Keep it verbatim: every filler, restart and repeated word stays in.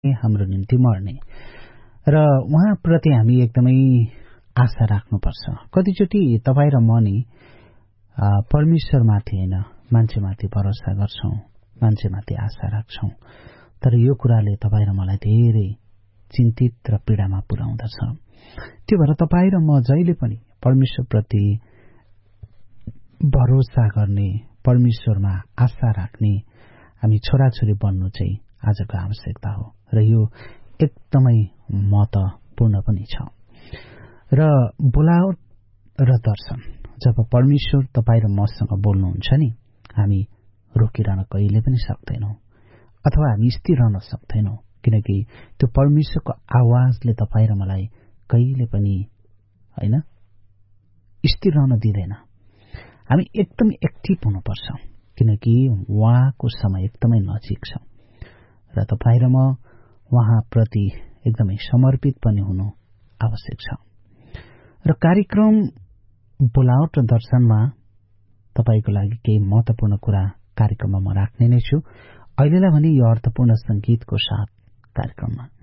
हाम्रो निम्ति मर्ने र उहाँप्रति हामी एकदमै आशा राख्नुपर्छ। कतिचोटि तपाईँ र म नि परमेश्वरमाथि होइन मान्छेमाथि भरोसा गर्छौं, मान्छेमाथि आशा राख्छौं, तर यो कुराले तपाईँ र मलाई धेरै चिन्तित र पीडामा पुर्याउँदछ। त्यो भएर तपाईँ र म जहिले पनि परमेश्वरप्रति भरोसा गर्ने, परमेश्वरमा आशा राख्ने हामी छोराछोरी बन्नु चाहिँ आजको आवश्यकता हो र यो एकदमै महत्त्वपूर्ण पनि छ। र बोलावट र दर्शन, जब परमेश्वर तपाईँ र मसँग बोल्नुहुन्छ नि, हामी रोकिरहन कहिले पनि सक्दैनौं अथवा हामी स्थिर रहन सक्दैनौं, किनकि त्यो परमेश्वरको आवाजले तपाईँ र मलाई कहिले पनि हैन स्थिर रहन दिँदैन। हामी एकदमै एक्टिभ हुनुपर्छ, किनकि उहाँको समय एकदमै नजिक छ र तपाईँ र म उहाँप्रति एकदमै समर्पित पनि हुनु आवश्यक छ। र कार्यक्रम बोलावट र दर्शनमा तपाईको लागि केही महत्त्वपूर्ण कुरा कार्यक्रममा म राख्ने नै छु। अहिलेलाई भने यो अर्थपूर्ण संगीतको साथ कार्यक्रममा